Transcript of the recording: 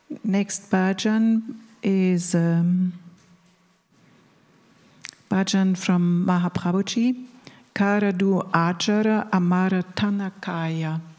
Next bhajan is bhajan from Mahaprabhuji. Karadu Ajara Amara Tanakaya.